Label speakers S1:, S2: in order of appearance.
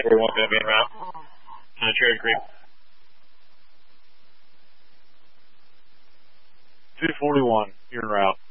S1: 241 going to be en route. Trade creep.
S2: 241, you're en route.